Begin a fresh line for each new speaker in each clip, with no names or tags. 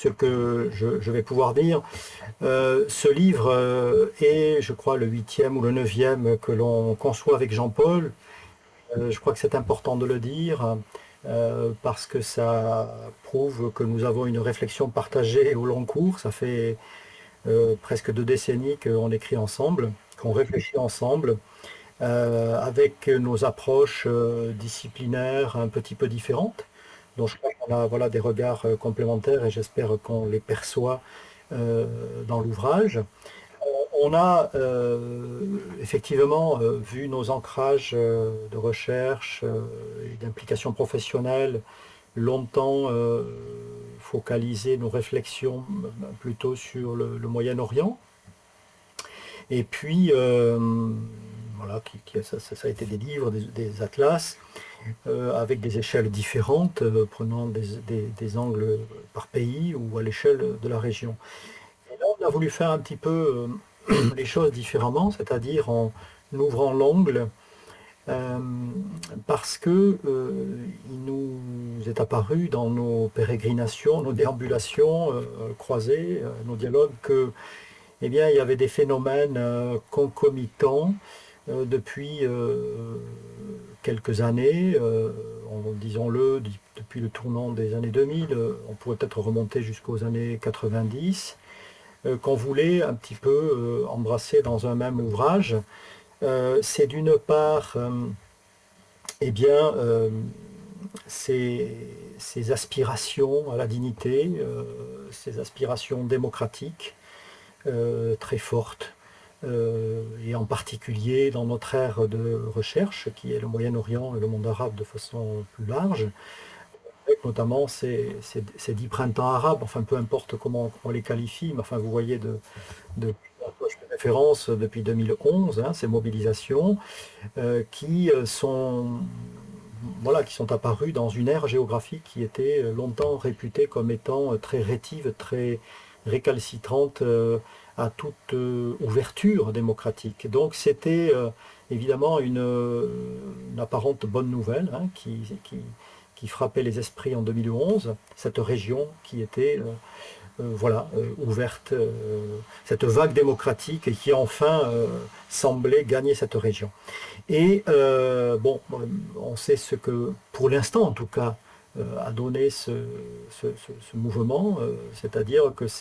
ce que je vais pouvoir dire. Ce livre est, je crois, le 8e ou le 9e que l'on conçoit avec Jean-Paul. Je crois que c'est important de le dire parce que ça prouve que nous avons une réflexion partagée au long cours. Ça fait presque 2 décennies qu'on écrit ensemble, qu'on réfléchit ensemble, avec nos approches disciplinaires un petit peu différentes. Donc je crois qu'on a voilà, des regards complémentaires et j'espère qu'on les perçoit dans l'ouvrage. On a effectivement vu nos ancrages de recherche et d'implication professionnelle longtemps focaliser nos réflexions plutôt sur le Moyen-Orient. Et puis, voilà, ça a été des livres, des atlas, avec des échelles différentes, prenant des angles par pays ou à l'échelle de la région. Et là, on a voulu faire un petit peu les choses différemment, c'est-à-dire en ouvrant l'angle, euh, parce que il nous est apparu dans nos pérégrinations, nos déambulations croisées, nos dialogues, que eh bien, il y avait des phénomènes concomitants depuis quelques années, disons-le, depuis le tournant des années 2000, on pourrait peut-être remonter jusqu'aux années 90, qu'on voulait un petit peu embrasser dans un même ouvrage. C'est d'une part, eh bien, ces, ces aspirations à la dignité, ces aspirations démocratiques très fortes, et en particulier dans notre ère de recherche, qui est le Moyen-Orient et le monde arabe de façon plus large, avec notamment ces 10 printemps arabes, enfin peu importe comment on les qualifie, mais enfin vous voyez de référence depuis 2011, hein, ces mobilisations qui sont voilà, qui sont apparues dans une ère géographique qui était longtemps réputée comme étant très rétive, très récalcitrante à toute ouverture démocratique. Donc c'était évidemment une apparente bonne nouvelle hein, qui frappait les esprits en 2011, cette région qui était voilà, ouverte, cette vague démocratique et qui enfin semblait gagner cette région. Et bon, on sait ce que, pour l'instant en tout cas, a donné ce mouvement, c'est-à-dire que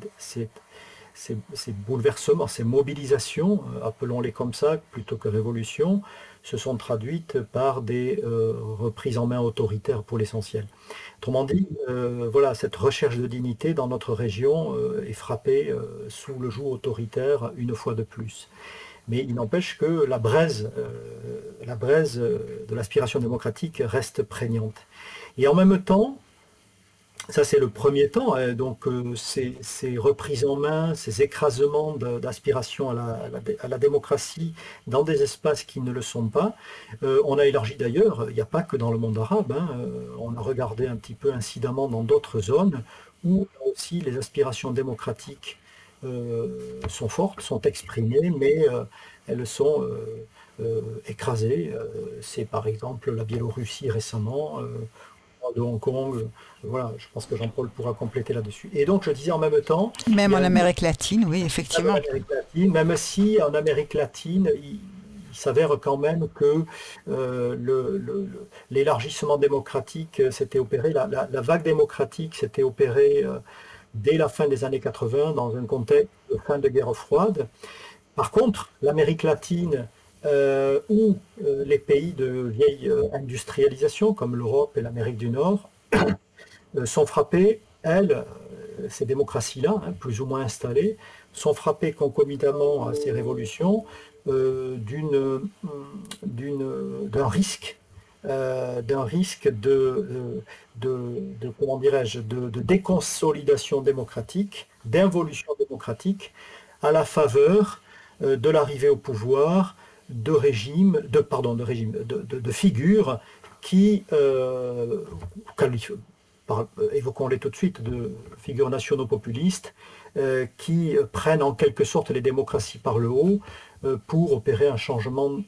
ces bouleversements, ces mobilisations, appelons-les comme ça, plutôt que révolution, se sont traduites par des reprises en main autoritaires pour l'essentiel. Autrement dit, voilà, cette recherche de dignité dans notre région est frappée sous le joug autoritaire une fois de plus. Mais il n'empêche que la braise de l'aspiration démocratique reste prégnante. Et en même temps, ça c'est le premier temps, hein, donc ces reprises en main, ces écrasements d'aspiration à la démocratie dans des espaces qui ne le sont pas, on a élargi d'ailleurs, il n'y a pas que dans le monde arabe, hein, on a regardé un petit peu incidemment dans d'autres zones où aussi les aspirations démocratiques sont fortes, sont exprimées, mais elles sont écrasées. C'est par exemple la Biélorussie récemment, de Hong Kong. Voilà, je pense que Jean-Paul pourra compléter là-dessus. Et donc, je disais en même temps, il
Même
y
en
a
Amérique latine, oui,
même en
effectivement.
Amérique latine, même si en Amérique latine, il s'avère quand même que l'élargissement démocratique s'était opéré, la vague démocratique s'était opérée dès la fin des années 80 dans un contexte de fin de guerre froide. Par contre, l'Amérique latine ou les pays de vieille industrialisation comme l'Europe et l'Amérique du Nord sont frappées, elles, ces démocraties-là, hein, plus ou moins installées, sont frappées concomitamment à ces révolutions d'un risque comment dirais-je, de déconsolidation démocratique, d'involution démocratique, à la faveur de l'arrivée au pouvoir de figures qui, évoquons-les tout de suite, de figures nationaux-populistes, qui prennent en quelque sorte les démocraties par le haut pour opérer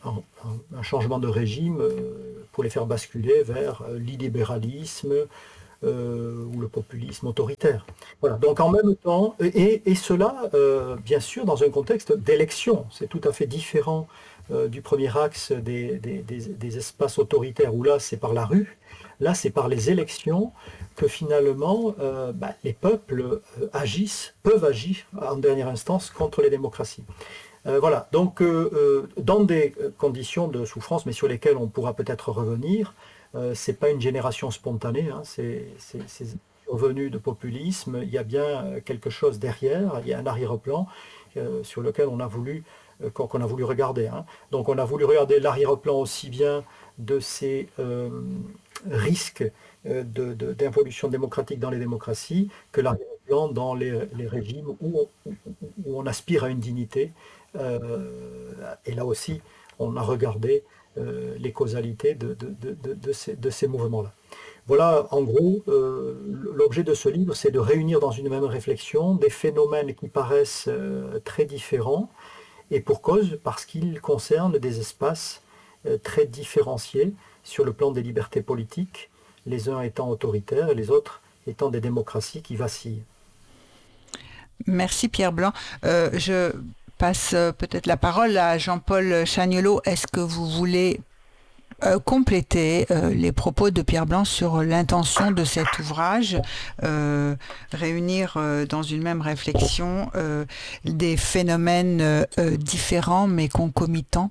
un changement de régime, pour les faire basculer vers l'illibéralisme, ou le populisme autoritaire. Voilà. Donc en même temps, et cela, bien sûr, dans un contexte d'élection. C'est tout à fait différent du premier axe des espaces autoritaires, où là, c'est par la rue. Là, c'est par les élections que finalement, les peuples peuvent agir en dernière instance contre les démocraties. Voilà, donc dans des conditions de souffrance, mais sur lesquelles on pourra peut-être revenir, c'est pas une génération spontanée, hein, c'est revenu de populisme, il y a bien quelque chose derrière, il y a un arrière-plan sur lequel qu'on a voulu regarder. Hein. Donc on a voulu regarder l'arrière-plan aussi bien de ces risques d'involution démocratique dans les démocraties que l'arrière-plan dans les régimes où on aspire à une dignité. Et là aussi, on a regardé les causalités de ces mouvements-là. Voilà, en gros, l'objet de ce livre, c'est de réunir dans une même réflexion des phénomènes qui paraissent très différents, et pour cause, parce qu'ils concernent des espaces très différenciés sur le plan des libertés politiques, les uns étant autoritaires et les autres étant des démocraties qui vacillent.
Merci Pierre Blanc. Je passe peut-être la parole à Jean-Paul Chagnolot. Est-ce que vous voulez compléter les propos de Pierre Blanc sur l'intention de cet ouvrage, réunir dans une même réflexion des phénomènes différents mais concomitants?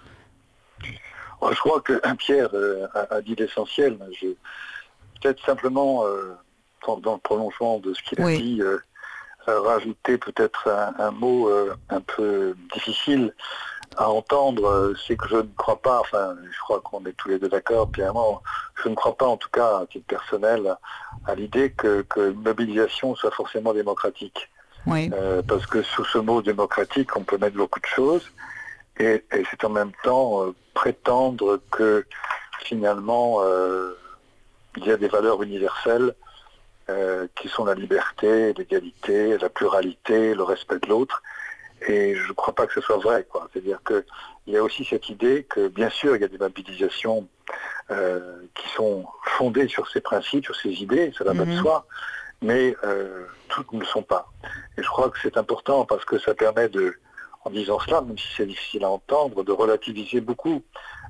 Je crois que Pierre a dit l'essentiel. Peut-être simplement, dans le prolongement de ce qu'il a dit, rajouter peut-être un mot un peu difficile à entendre, c'est que je ne crois pas, enfin je crois qu'on est tous les deux d'accord, clairement, je ne crois pas en tout cas à titre personnel à l'idée que une mobilisation soit forcément démocratique.
Oui.
Parce que sous ce mot démocratique, on peut mettre beaucoup de choses, et c'est en même temps prétendre que finalement il y a des valeurs universelles qui sont la liberté, l'égalité, la pluralité, le respect de l'autre. Et je ne crois pas que ce soit vrai, quoi. C'est-à-dire qu'il y a aussi cette idée que, bien sûr, il y a des mobilisations qui sont fondées sur ces principes, sur ces idées, ça va de soi, mais toutes ne le sont pas. Et je crois que c'est important parce que ça permet en disant cela, même si c'est difficile à entendre, de relativiser beaucoup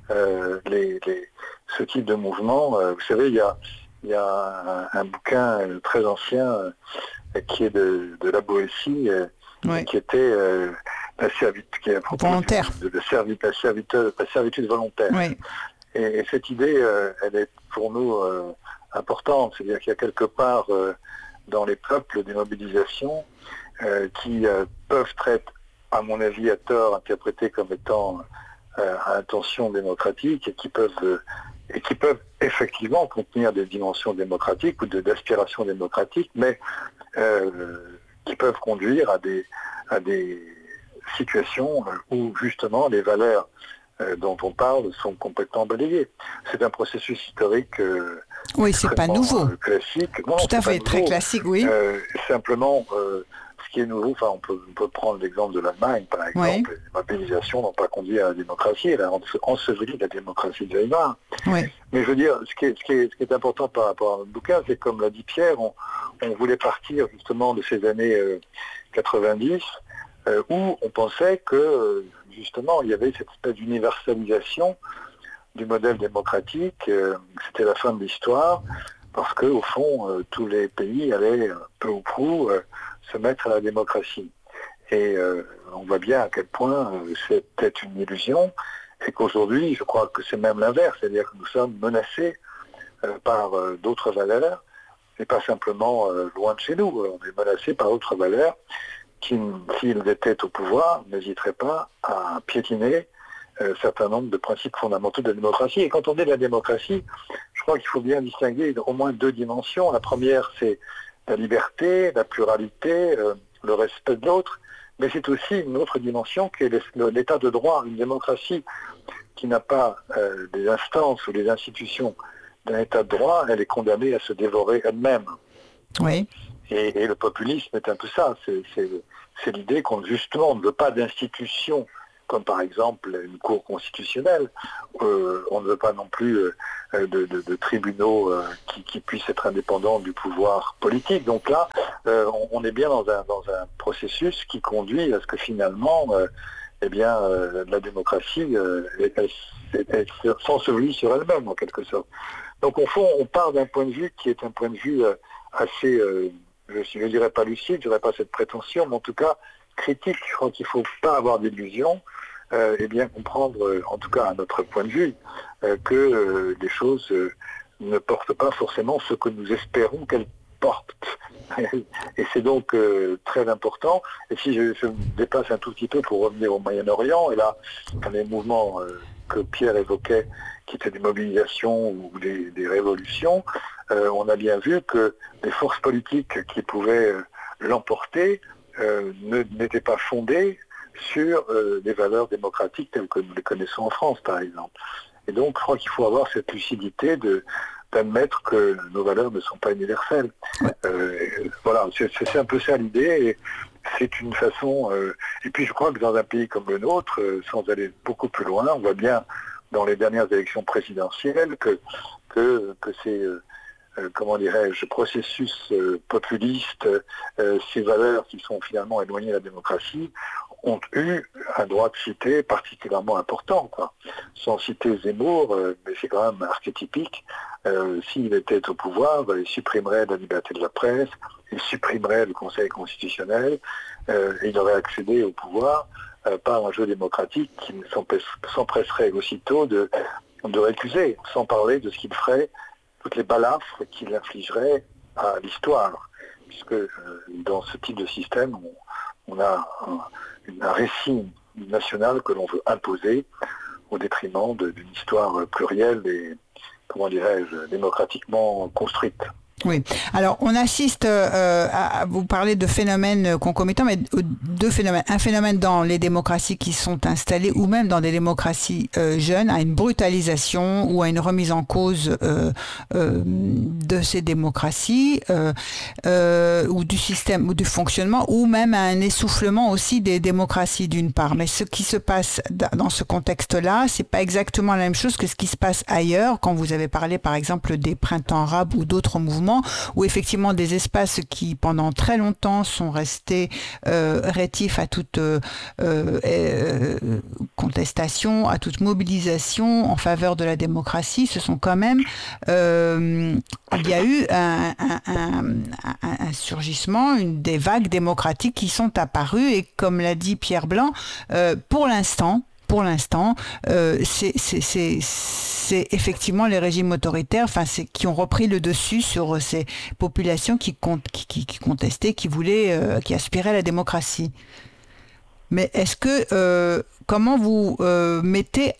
ce type de mouvement. Vous savez, il y a un bouquin très ancien qui est de la Boétie, qui était la servitude volontaire. Oui. Et cette idée, elle est pour nous importante. C'est-à-dire qu'il y a quelque part dans les peuples des mobilisations qui peuvent être, à mon avis, à tort, interprétées comme étant à intention démocratique et qui peuvent effectivement contenir des dimensions démocratiques ou d'aspiration démocratique, mais qui peuvent conduire à des situations où justement les valeurs dont on parle sont complètement balayées. C'est un processus historique
oui, c'est pas nouveau.
Classique. Non,
tout à fait, très classique, oui.
Simplement, ce qui est nouveau, enfin, on peut prendre l'exemple de l'Allemagne, par exemple. Oui. Les mobilisations n'ont pas conduit à la démocratie, elle a enseveli la démocratie de Weimar. Oui. Mais je veux dire, ce qui est important par rapport à notre bouquin, c'est comme l'a dit Pierre, on voulait partir justement de ces années 90, où on pensait que justement il y avait cette espèce d'universalisation du modèle démocratique, c'était la fin de l'histoire, parce que au fond tous les pays allaient peu ou prou se mettre à la démocratie. Et on voit bien à quel point c'était une illusion, et qu'aujourd'hui je crois que c'est même l'inverse, c'est-à-dire que nous sommes menacés par d'autres valeurs, et pas simplement loin de chez nous, on est menacés par d'autres valeurs qui, s'ils étaient au pouvoir, n'hésiteraient pas à piétiner un certain nombre de principes fondamentaux de la démocratie. Et quand on dit de la démocratie, je crois qu'il faut bien distinguer au moins deux dimensions. La première, c'est la liberté, la pluralité, le respect de l'autre, mais c'est aussi une autre dimension qui est l'état de droit. Une démocratie qui n'a pas des instances ou des institutions d'un état de droit, elle est condamnée à se dévorer elle-même.
Oui.
Et le populisme est un peu ça. C'est l'idée qu'on justement ne veut pas d'institutions comme par exemple une cour constitutionnelle. On ne veut pas non plus de tribunaux qui puissent être indépendants du pouvoir politique. Donc là, on est bien dans un processus qui conduit à ce que finalement, la démocratie est s'ensevelit sur elle-même en quelque sorte. Donc au fond, on part d'un point de vue qui est un point de vue assez, je ne dirais pas lucide, je n'aurais pas cette prétention, mais en tout cas critique. Je crois qu'il ne faut pas avoir d'illusions et bien comprendre, en tout cas à notre point de vue, que les choses ne portent pas forcément ce que nous espérons qu'elles portent. Et c'est donc très important. Et si je me déplace un tout petit peu pour revenir au Moyen-Orient, et là, dans les mouvements que Pierre évoquait, qui étaient des mobilisations ou des révolutions, on a bien vu que les forces politiques qui pouvaient l'emporter n'étaient pas fondées sur des valeurs démocratiques telles que nous les connaissons en France, par exemple. Et donc, je crois qu'il faut avoir cette lucidité d'admettre que nos valeurs ne sont pas universelles. Voilà, c'est un peu ça l'idée. Et c'est une façon... et puis, je crois que dans un pays comme le nôtre, sans aller beaucoup plus loin, on voit bien dans les dernières élections présidentielles que ces... comment dirais-je, processus populiste, ces valeurs qui sont finalement éloignées de la démocratie, ont eu un droit de cité particulièrement important, quoi. Sans citer Zemmour, mais c'est quand même archétypique, s'il était au pouvoir, il supprimerait la liberté de la presse, il supprimerait le Conseil constitutionnel, et il aurait accédé au pouvoir par un jeu démocratique qui s'empresserait aussitôt de récuser, sans parler de ce qu'il ferait, toutes les balafres qu'il infligerait à l'histoire, puisque dans ce type de système, on a un récit national que l'on veut imposer au détriment d'une histoire plurielle et, comment dirais-je, démocratiquement construite.
Oui. Alors, on assiste à vous parler de phénomènes concomitants, mais deux phénomènes. Un phénomène dans les démocraties qui sont installées, ou même dans des démocraties jeunes, à une brutalisation ou à une remise en cause de ces démocraties, ou du système, ou du fonctionnement, ou même à un essoufflement aussi des démocraties d'une part. Mais ce qui se passe dans ce contexte-là, c'est pas exactement la même chose que ce qui se passe ailleurs, quand vous avez parlé, par exemple, des printemps arabes ou d'autres mouvements, où effectivement des espaces qui pendant très longtemps sont restés rétifs à toute contestation, à toute mobilisation en faveur de la démocratie, ce sont quand même il y a eu un surgissement, des vagues démocratiques qui sont apparues, et comme l'a dit Pierre Blanc, pour l'instant, c'est effectivement les régimes autoritaires, qui ont repris le dessus sur ces populations qui contestaient, qui aspiraient à la démocratie. Mais est-ce que comment vous mettez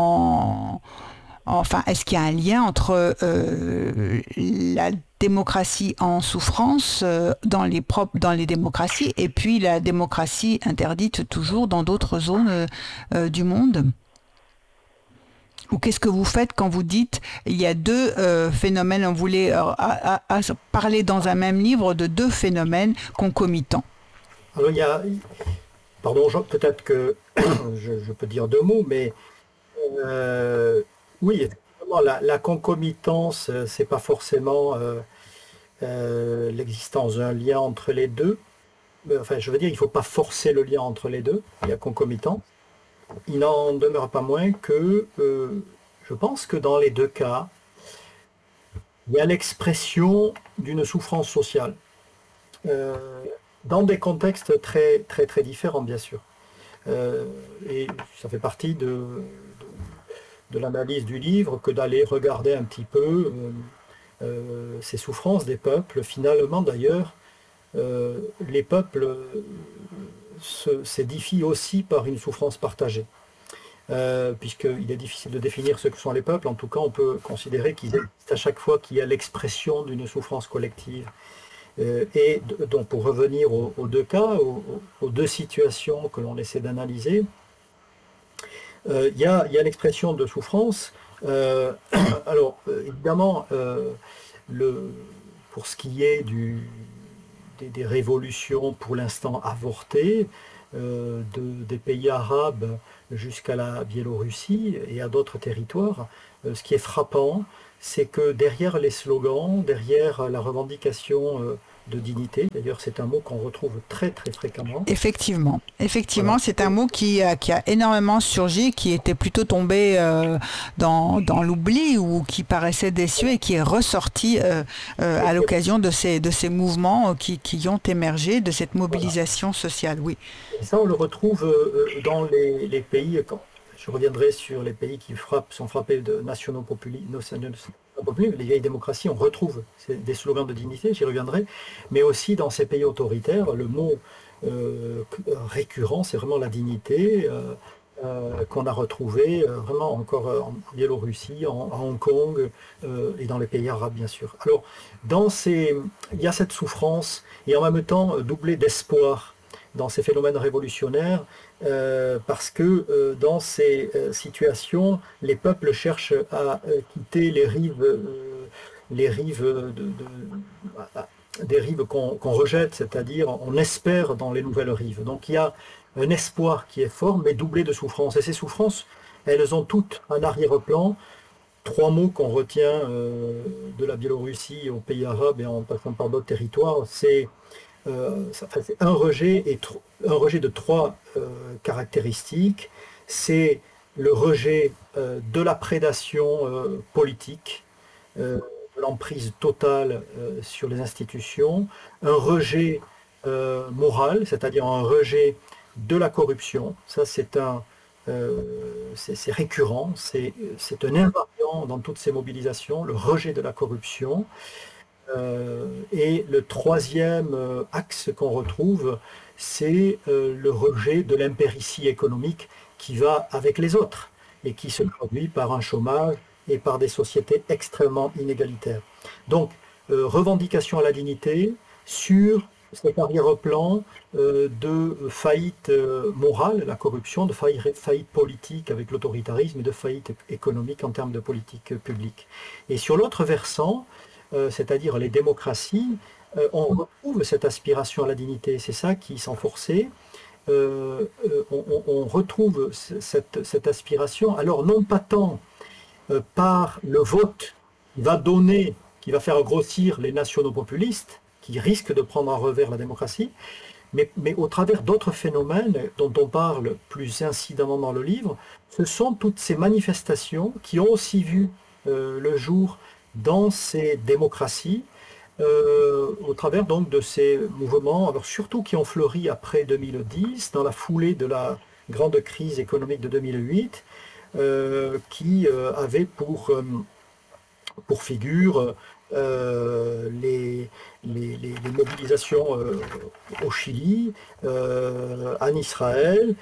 est-ce qu'il y a un lien entre la démocratie en souffrance dans les démocraties et puis la démocratie interdite toujours dans d'autres zones du monde? Ou qu'est-ce que vous faites quand vous dites il y a deux phénomènes, on voulait parler dans un même livre de deux phénomènes concomitants?
Alors pardon, peut-être que je peux dire deux mots, mais oui, effectivement, la concomitance, c'est pas forcément l'existence d'un lien entre les deux. Enfin, je veux dire, il ne faut pas forcer le lien entre les deux, il y a concomitant. Il n'en demeure pas moins que je pense que dans les deux cas, il y a l'expression d'une souffrance sociale, dans des contextes très, très, très différents, bien sûr. Et ça fait partie de l'analyse du livre que d'aller regarder un petit peu ces souffrances des peuples. Finalement, d'ailleurs, les peuples s'édifient aussi par une souffrance partagée. Puisqu'il est difficile de définir ce que sont les peuples, en tout cas on peut considérer qu'ils existent à chaque fois qu'il y a l'expression d'une souffrance collective. Et donc pour revenir aux deux cas, aux deux situations que l'on essaie d'analyser, il y a l'expression de souffrance. Alors évidemment, pour ce qui est des révolutions pour l'instant avortées, des pays arabes jusqu'à la Biélorussie et à d'autres territoires. Ce qui est frappant, c'est que derrière les slogans, derrière la revendication de dignité, d'ailleurs c'est un mot qu'on retrouve très très fréquemment.
Effectivement, voilà. C'est un mot qui a énormément surgi, qui était plutôt tombé dans l'oubli ou qui paraissait déçu et qui est ressorti à l'occasion de ces mouvements qui ont émergé, de cette mobilisation sociale, oui.
Et ça on le retrouve dans les pays, je reviendrai sur les pays qui sont frappés de nationaux-populisme, les vieilles démocraties, on retrouve des slogans de dignité, j'y reviendrai, mais aussi dans ces pays autoritaires, le mot récurrent, c'est vraiment la dignité qu'on a retrouvé vraiment encore en Biélorussie, en Hong Kong et dans les pays arabes, bien sûr. Alors, il y a cette souffrance et en même temps doublée d'espoir dans ces phénomènes révolutionnaires, parce que dans ces situations, les peuples cherchent à quitter les rives des rives qu'on rejette, c'est-à-dire on espère dans les nouvelles rives. Donc il y a un espoir qui est fort, mais doublé de souffrance. Et ces souffrances, elles ont toutes un arrière-plan. 3 mots qu'on retient de la Biélorussie aux pays arabes et en passant par d'autres territoires, c'est un rejet de 3 caractéristiques. C'est le rejet de la prédation politique, de l'emprise totale sur les institutions, un rejet moral, c'est-à-dire un rejet de la corruption. Ça, c'est récurrent, c'est un invariant dans toutes ces mobilisations, le rejet de la corruption. Et le 3e axe qu'on retrouve, c'est le rejet de l'impéritie économique qui va avec les autres et qui se traduit par un chômage et par des sociétés extrêmement inégalitaires. Donc, revendication à la dignité sur cet arrière-plan de faillite morale, la corruption, de faillite politique avec l'autoritarisme et de faillite économique en termes de politique publique. Et sur l'autre versant, c'est-à-dire les démocraties, on retrouve cette aspiration à la dignité. C'est ça qui, sans forcer, on retrouve cette aspiration. Alors non pas tant par le vote qui va faire grossir les nationaux populistes, qui risquent de prendre en revers la démocratie, mais au travers d'autres phénomènes dont on parle plus incidemment dans le livre, ce sont toutes ces manifestations qui ont aussi vu le jour dans ces démocraties, au travers donc de ces mouvements, alors surtout qui ont fleuri après 2010, dans la foulée de la grande crise économique de 2008, qui avait pour figure les mobilisations au Chili, en Israël,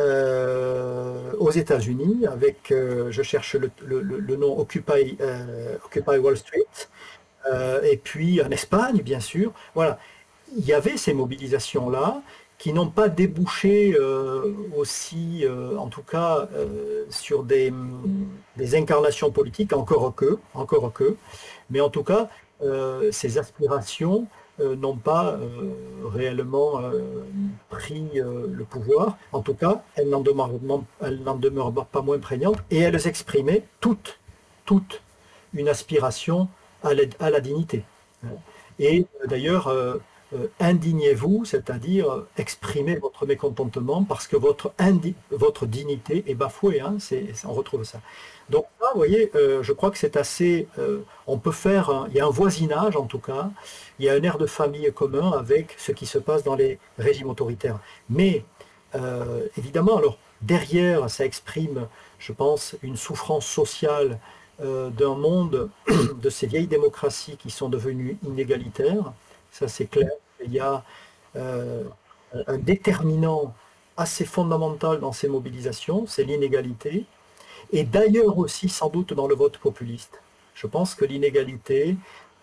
aux États-Unis, avec, je cherche le nom, Occupy Wall Street, et puis en Espagne, bien sûr. Voilà, il y avait ces mobilisations-là qui n'ont pas débouché aussi, en tout cas, sur des incarnations politiques, encore que, mais en tout cas, ces aspirations n'ont pas réellement pris le pouvoir. En tout cas, elles n'en demeurent pas moins prégnantes, et elles exprimaient toute une aspiration à la dignité. Et d'ailleurs, indignez-vous, c'est-à-dire exprimez votre mécontentement parce que votre dignité est bafouée, hein, on retrouve ça. Donc là, vous voyez, je crois que c'est assez... on peut faire... il y a un voisinage, en tout cas, il y a un air de famille commun avec ce qui se passe dans les régimes autoritaires. Mais, évidemment, alors, derrière, ça exprime, je pense, une souffrance sociale d'un monde, de ces vieilles démocraties qui sont devenues inégalitaires. Ça, c'est clair. Il y a un déterminant assez fondamental dans ces mobilisations, c'est l'inégalité. Et d'ailleurs aussi, sans doute, dans le vote populiste. Je pense que l'inégalité,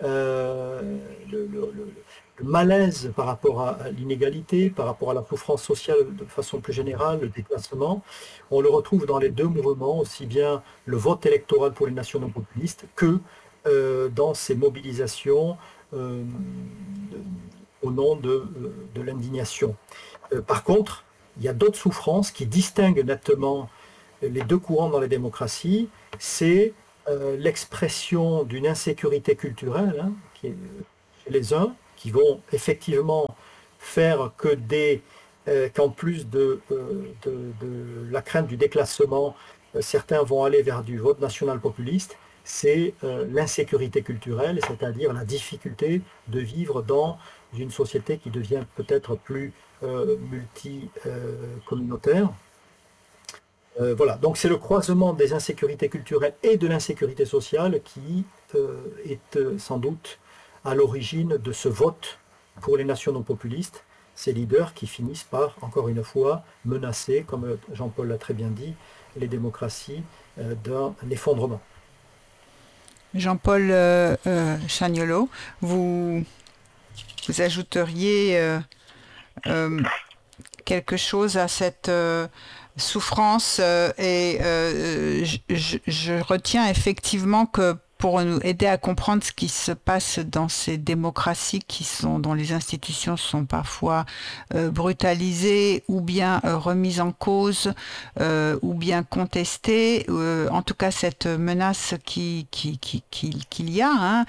le malaise par rapport à l'inégalité, par rapport à la souffrance sociale de façon plus générale, le déplacement, on le retrouve dans les 2 mouvements, aussi bien le vote électoral pour les nationaux populistes que dans ces mobilisations au nom de l'indignation. Par contre, il y a d'autres souffrances qui distinguent nettement les deux courants dans les démocraties. C'est l'expression d'une insécurité culturelle, hein, qui est chez les uns, qui vont effectivement faire que qu'en plus de la crainte du déclassement, certains vont aller vers du vote national populiste. C'est l'insécurité culturelle, c'est-à-dire la difficulté de vivre dans une société qui devient peut-être plus multi-communautaire. Voilà, donc c'est le croisement des insécurités culturelles et de l'insécurité sociale qui est sans doute à l'origine de ce vote pour les nationaux populistes, ces leaders qui finissent par, encore une fois, menacer, comme Jean-Paul l'a très bien dit, les démocraties d'un effondrement.
Jean-Paul Chagnolot, vous ajouteriez quelque chose à cette souffrance et je retiens effectivement que pour nous aider à comprendre ce qui se passe dans ces démocraties dont les institutions sont parfois brutalisées ou bien remises en cause ou bien contestées, en tout cas cette menace qu'il y a, hein,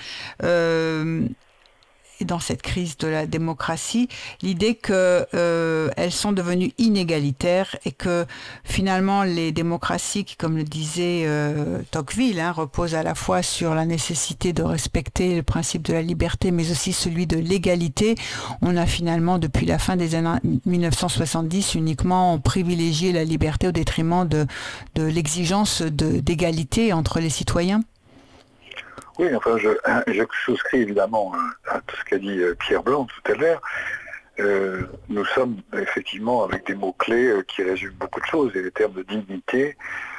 dans cette crise de la démocratie, l'idée qu'elles sont devenues inégalitaires et que finalement les démocraties qui, comme le disait Tocqueville, hein, reposent à la fois sur la nécessité de respecter le principe de la liberté mais aussi celui de l'égalité, on a finalement depuis la fin des années 1970 uniquement privilégié la liberté au détriment de l'exigence d'égalité entre les citoyens.
Oui, enfin, je souscris évidemment à tout ce qu'a dit Pierre Blanc tout à l'heure. Nous sommes effectivement avec des mots-clés qui résument beaucoup de choses. Et les termes de dignité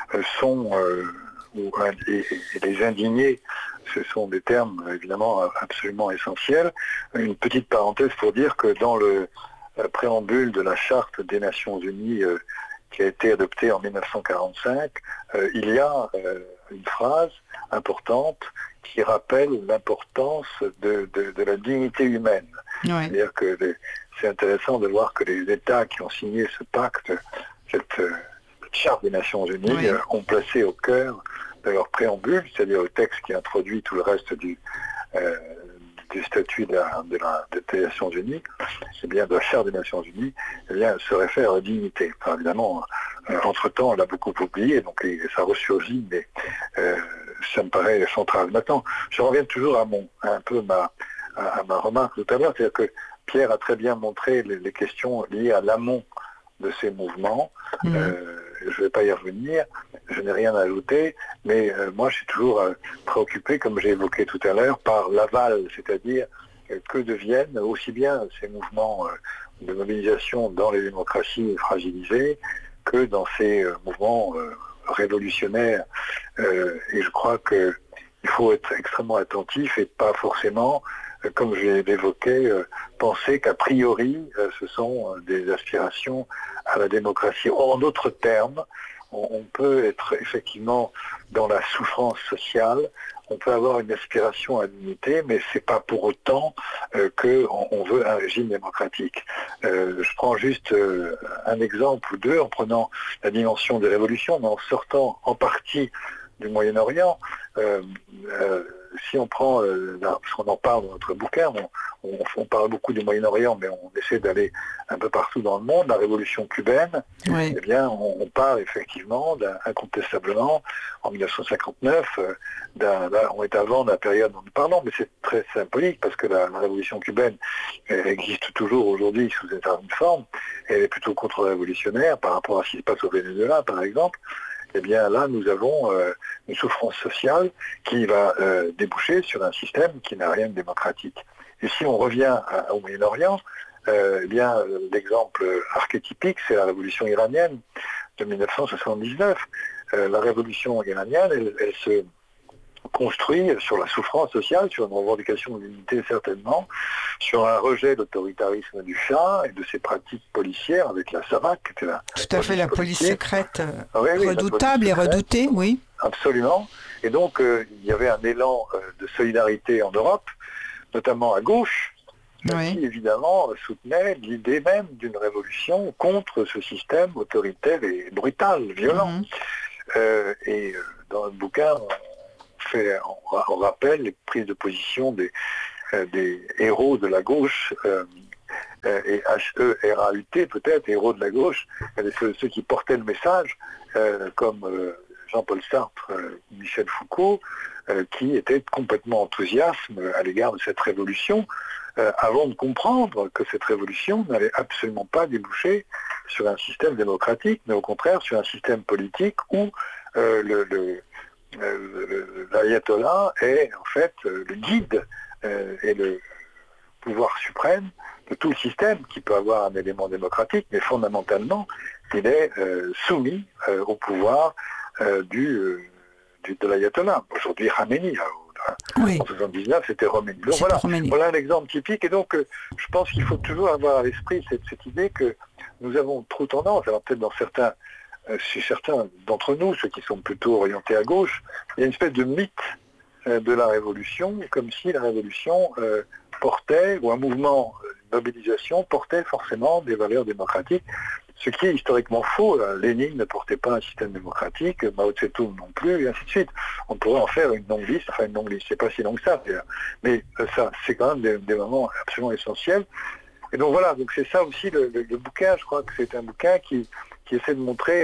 et les indignés, ce sont des termes évidemment absolument essentiels. Une petite parenthèse pour dire que dans le préambule de la Charte des Nations Unies qui a été adoptée en 1945, il y a une phrase importante qui rappelle l'importance de la dignité humaine. Ouais. C'est-à-dire que c'est intéressant de voir que les États qui ont signé ce pacte, cette Charte des Nations Unies, oui, ont placé au cœur de leur préambule, c'est-à-dire le texte qui introduit tout le reste du statut des Nations Unies, c'est bien de la Charte des Nations Unies, eh bien, se réfère à la dignité. Enfin, évidemment, entre-temps, on l'a beaucoup oublié, donc ça ressurgit, mais ça me paraît central. Maintenant, je reviens toujours à ma remarque tout à l'heure, c'est-à-dire que Pierre a très bien montré les questions liées à l'amont de ces mouvements. Je ne vais pas y revenir, je n'ai rien à ajouter, mais moi je suis toujours préoccupé, comme j'ai évoqué tout à l'heure, par l'aval, c'est-à-dire que deviennent aussi bien ces mouvements de mobilisation dans les démocraties fragilisées que dans ces mouvements révolutionnaires. Et je crois qu'il faut être extrêmement attentif et pas forcément, comme je l'ai évoqué, penser qu'a priori ce sont des aspirations à la démocratie. En d'autres termes, on peut être effectivement dans la souffrance sociale, on peut avoir une aspiration à l'unité, mais c'est pas pour autant qu'on veut un régime démocratique. Je prends juste un exemple ou deux en prenant la dimension des révolutions, mais en sortant en partie du Moyen-Orient. Si on prend, parce qu'on en parle dans notre bouquin, on parle beaucoup du Moyen-Orient, mais on essaie d'aller un peu partout dans le monde. La révolution cubaine, oui, eh bien, on parle effectivement, incontestablement, en 1959, on est avant la période dont nous parlons, mais c'est très symbolique parce que la révolution cubaine existe toujours aujourd'hui sous une forme. Elle est plutôt contre-révolutionnaire par rapport à ce qui se passe au Venezuela, par exemple. Eh bien là, nous avons une souffrance sociale qui va déboucher sur un système qui n'a rien de démocratique. Et si on revient au Moyen-Orient, eh bien l'exemple archétypique, c'est la révolution iranienne de 1979. La révolution iranienne, elle se construit sur la souffrance sociale, sur une revendication de l'unité certainement, sur un rejet de l'autoritarisme du Shah et de ses pratiques policières avec la SAVAK, qui était
la police secrète redoutable et redoutée, oui.
Absolument. Et donc, il y avait un élan de solidarité en Europe, notamment à gauche, qui évidemment soutenait l'idée même d'une révolution contre ce système autoritaire et brutal, violent. Et dans le bouquin, on rappelle les prises de position des héros de la gauche, et H-E-R-A-U-T peut-être, héros de la gauche, ceux qui portaient le message, comme Jean-Paul Sartre, Michel Foucault, qui étaient complètement enthousiastes à l'égard de cette révolution, avant de comprendre que cette révolution n'allait absolument pas déboucher sur un système démocratique, mais au contraire sur un système politique où l'ayatollah est en fait le guide et le pouvoir suprême de tout le système qui peut avoir un élément démocratique, mais fondamentalement, il est soumis au pouvoir de l'ayatollah. Aujourd'hui, Khamenei, en 1979, c'était Khomeini. Donc voilà un exemple typique. Et donc, je pense qu'il faut toujours avoir à l'esprit cette idée que nous avons trop tendance, alors peut-être chez certains d'entre nous, ceux qui sont plutôt orientés à gauche, il y a une espèce de mythe de la révolution, comme si la révolution portait, ou un mouvement de mobilisation portait forcément des valeurs démocratiques, ce qui est historiquement faux. Lénine ne portait pas un système démocratique, Mao Tse-tung non plus, et ainsi de suite. On pourrait en faire une longue liste, c'est pas si long que ça, mais ça, c'est quand même des moments absolument essentiels. Et donc voilà, donc c'est ça aussi le bouquin. Je crois que c'est un bouquin qui essaie de montrer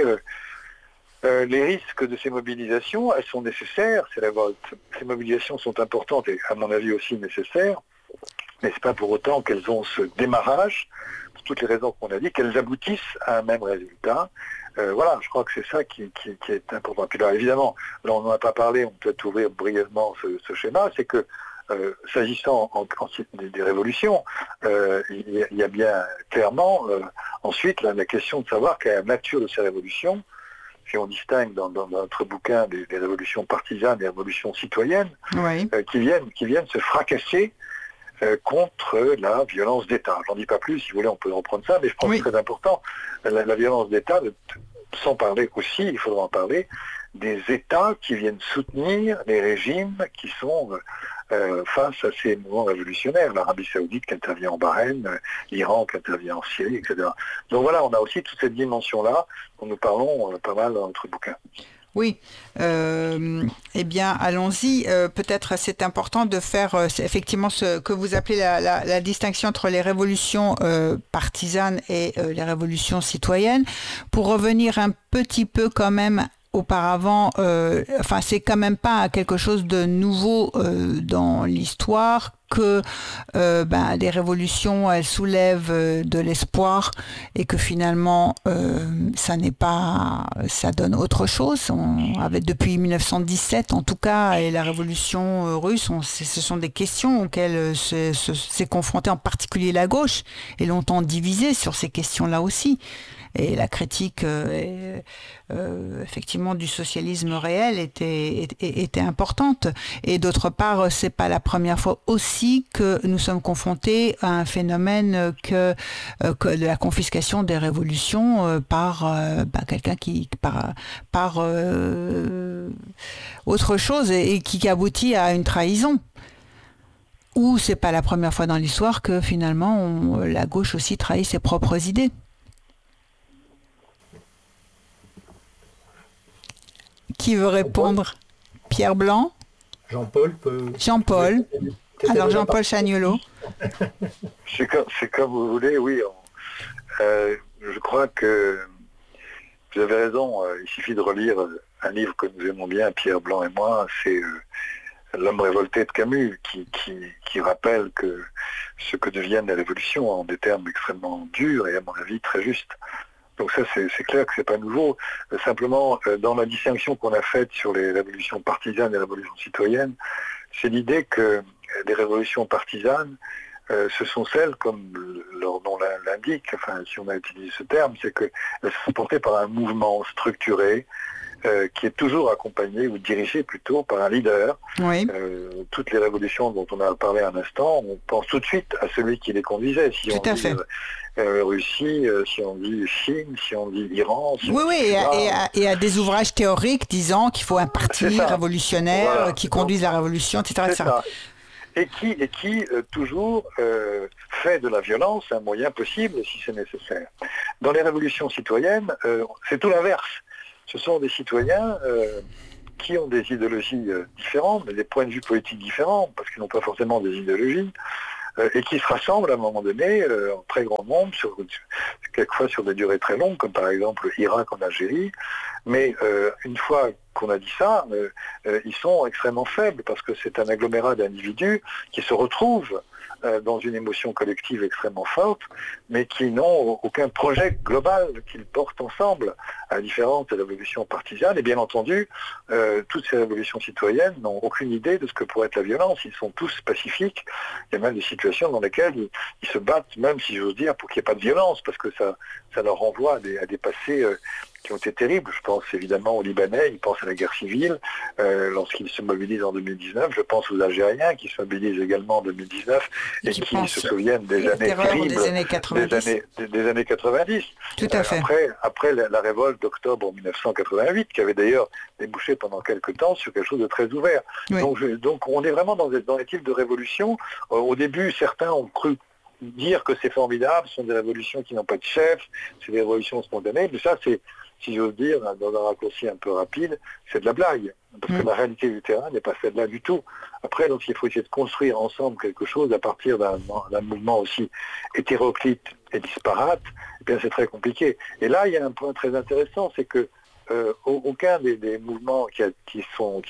les risques de ces mobilisations. Elles sont nécessaires, ces mobilisations sont importantes et à mon avis aussi nécessaires, mais c'est pas pour autant qu'elles ont ce démarrage, pour toutes les raisons qu'on a dit, qu'elles aboutissent à un même résultat. Voilà, je crois que c'est ça qui est important. Puis là, évidemment, là on n'en a pas parlé, on peut ouvrir brièvement ce schéma, c'est que s'agissant des révolutions, il y a bien clairement ensuite la question de savoir quelle est la nature de ces révolutions. Si on distingue dans notre bouquin des révolutions partisanes et des révolutions citoyennes, qui viennent se fracasser contre la violence d'État. J'en dis pas plus, si vous voulez on peut reprendre ça, mais je pense que c'est très important. La violence d'État, sans parler aussi, il faudra en parler, des États qui viennent soutenir les régimes qui sont face à ces mouvements révolutionnaires, l'Arabie Saoudite qui intervient en Bahreïn, l'Iran qui intervient en Syrie, etc. Donc voilà, on a aussi toute cette dimension-là dont nous parlons pas mal dans notre bouquin.
Oui, eh bien, allons-y. Peut-être c'est important de faire effectivement ce que vous appelez la distinction entre les révolutions partisanes et les révolutions citoyennes. Pour revenir un petit peu quand même auparavant, c'est quand même pas quelque chose de nouveau dans l'histoire que des révolutions elles soulèvent de l'espoir et que finalement ça donne autre chose. Depuis 1917 en tout cas et la révolution russe, ce sont des questions auxquelles s'est confrontée en particulier la gauche et longtemps divisée sur ces questions-là aussi. Et la critique effectivement du socialisme réel était importante. Et d'autre part, c'est pas la première fois aussi que nous sommes confrontés à un phénomène que de la confiscation des révolutions par quelqu'un qui par autre chose et qui aboutit à une trahison. Ou c'est pas la première fois dans l'histoire que finalement la gauche aussi trahit ses propres idées. Qui veut répondre? Pierre Blanc?
Jean-Paul peut...
Jean-Paul. Alors Jean-Paul Chagnollaud.
C'est comme vous voulez, oui. Je crois que vous avez raison. Il suffit de relire un livre que nous aimons bien, Pierre Blanc et moi, c'est L'homme révolté de Camus, qui rappelle que ce que deviennent les révolutions en des termes extrêmement durs et à mon avis très justes. Donc ça, c'est clair que c'est pas nouveau. Simplement, dans la distinction qu'on a faite sur les révolutions partisanes et les révolutions citoyennes, c'est l'idée que les révolutions partisanes, ce sont celles, comme leur nom l'indique, enfin, si on a utilisé ce terme, c'est qu'elles sont portées par un mouvement structuré, qui est toujours accompagné ou dirigé plutôt par un leader.
Oui.
Toutes les révolutions dont on a parlé un instant, on pense tout de suite à celui qui les conduisait. Si
tout
on
à
dit
fait.
Russie, si on dit Chine, si on dit Iran...
Et à des ouvrages théoriques disant qu'il faut un parti révolutionnaire qui conduise la révolution, etc. etc.
et qui toujours fait de la violence un moyen possible si c'est nécessaire. Dans les révolutions citoyennes, c'est tout l'inverse. Ce sont des citoyens qui ont des idéologies différentes, mais des points de vue politiques différents, parce qu'ils n'ont pas forcément des idéologies, et qui se rassemblent à un moment donné en très grand nombre, quelquefois sur des durées très longues, comme par exemple l'Irak en Algérie. Mais une fois qu'on a dit ça, ils sont extrêmement faibles, parce que c'est un agglomérat d'individus qui se retrouvent dans une émotion collective extrêmement forte, mais qui n'ont aucun projet global qu'ils portent ensemble, à la différence des révolutions partisanes. Et bien entendu, toutes ces révolutions citoyennes n'ont aucune idée de ce que pourrait être la violence. Ils sont tous pacifiques. Il y a même des situations dans lesquelles ils se battent, même si j'ose dire, pour qu'il n'y ait pas de violence, parce que ça leur renvoie à des passés qui ont été terribles. Je pense évidemment aux Libanais, ils pensent à la guerre civile lorsqu'ils se mobilisent en 2019. Je pense aux Algériens qui se mobilisent également en 2019 et qui se souviennent des années terribles,
des années 90.
Des années 90.
Tout à fait.
Après la révolte d'octobre 1988, qui avait d'ailleurs débouché pendant quelques temps sur quelque chose de très ouvert. Oui. Donc on est vraiment dans les types de révolutions. Au début, certains ont cru dire que c'est formidable, ce sont des révolutions qui n'ont pas de chef, c'est des révolutions spontanées, mais ça c'est, si j'ose dire, dans un raccourci un peu rapide, c'est de la blague. Parce que la réalité du terrain n'est pas celle-là du tout. Après, donc, il faut essayer de construire ensemble quelque chose à partir d'un mouvement aussi hétéroclite et disparate. Et bien, c'est très compliqué. Et là, il y a un point très intéressant, c'est que aucun des mouvements qui sont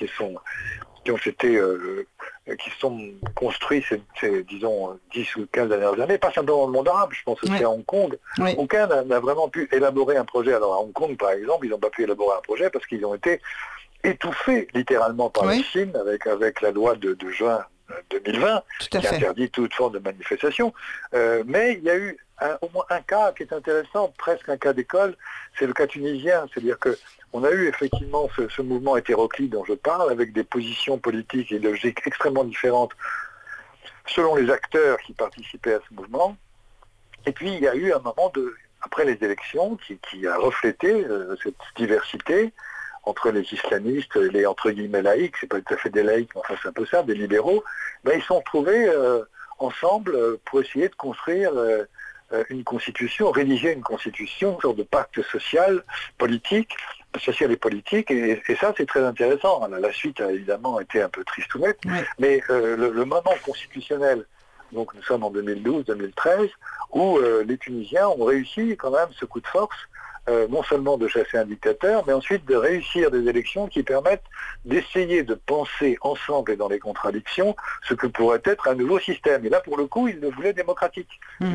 construits ces, disons, 10 ou 15 dernières années, pas simplement dans le monde arabe, je pense aussi à Hong Kong. Oui. Aucun n'a vraiment pu élaborer un projet. Alors à Hong Kong, par exemple, ils n'ont pas pu élaborer un projet parce qu'ils ont été étouffés littéralement par la Chine avec la loi de juin 2020 qui interdit toute forme de manifestation. Mais il y a eu au moins un cas qui est intéressant, presque un cas d'école, c'est le cas tunisien. C'est-à-dire que on a eu effectivement ce mouvement hétéroclite dont je parle, avec des positions politiques et idéologiques extrêmement différentes selon les acteurs qui participaient à ce mouvement. Et puis il y a eu un moment après les élections qui a reflété cette diversité entre les islamistes, les entre guillemets laïcs, c'est pas tout à fait des laïcs, mais enfin c'est un peu ça, des libéraux, ils se sont retrouvés ensemble pour essayer de construire une constitution, rédiger une constitution, une sorte de pacte social et politique, et ça c'est très intéressant. La suite a évidemment été un peu tristounette, mais le moment constitutionnel, donc nous sommes en 2012-2013, où les Tunisiens ont réussi quand même ce coup de force, non seulement de chasser un dictateur, mais ensuite de réussir des élections qui permettent d'essayer de penser ensemble et dans les contradictions ce que pourrait être un nouveau système. Et là, pour le coup, ils le voulaient démocratique.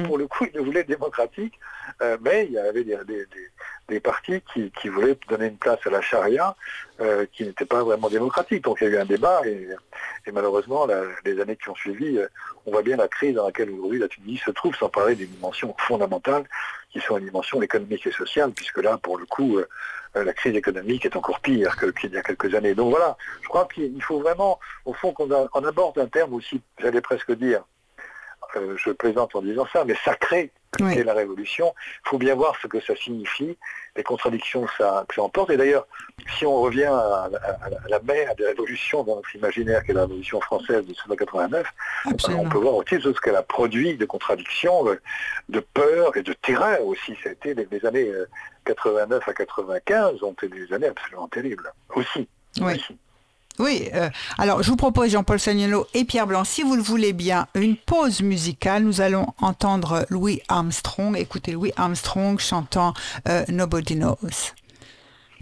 Mais il y avait des partis qui voulaient donner une place à la charia qui n'était pas vraiment démocratique. Donc il y a eu un débat et malheureusement, les années qui ont suivi, on voit bien la crise dans laquelle aujourd'hui la Tunisie se trouve, sans parler des dimensions fondamentales qui sont les dimensions économiques et sociales, puisque là, pour le coup, la crise économique est encore pire qu'il y a quelques années. Donc voilà, je crois qu'il faut vraiment, au fond, qu'on aborde un terme aussi, j'allais presque dire, je plaisante en disant ça, mais sacré, c'est la révolution. Il faut bien voir ce que ça signifie, les contradictions que ça emporte. Et d'ailleurs, si on revient à la mère des révolutions dans notre imaginaire, qui est la révolution française de 1789, on peut voir aussi ce qu'elle a produit de contradictions, de peur et de terreur aussi. Ça a été les années 89 à 95 ont été des années absolument terribles aussi.
Oui, alors je vous propose, Jean-Paul Saniolo et Pierre Blanc, si vous le voulez bien, une pause musicale. Nous allons entendre Louis Armstrong, écoutez Louis Armstrong chantant Nobody Knows.